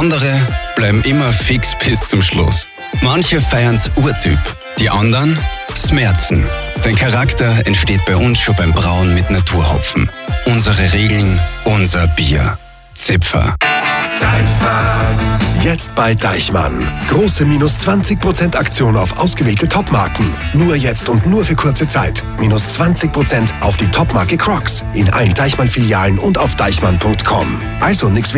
Andere bleiben immer fix bis zum Schluss. Manche feiern's urtyp, die anderen Smerzen. Denn Charakter entsteht bei uns schon beim Brauen mit Naturhopfen. Unsere Regeln, unser Bier. Zipfer. Deichmann. Jetzt bei Deichmann. Große minus 20% Aktion auf ausgewählte Topmarken. Nur jetzt und nur für kurze Zeit. Minus 20% auf die Topmarke Crocs. In allen Deichmann-Filialen und auf deichmann.com. Also nix